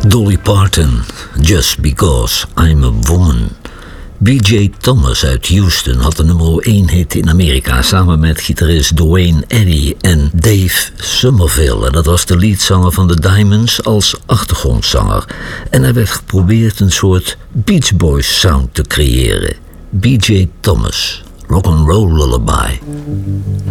Dolly Parton, Just Because I'm a Woman. B.J. Thomas uit Houston had de nummer 1 hit in Amerika samen met gitarist Duane Eddy en Dave Somerville. En dat was de leadzanger van The Diamonds als achtergrondzanger. En er werd geprobeerd een soort Beach Boys sound te creëren. B.J. Thomas, Rock'n'Roll Lullaby.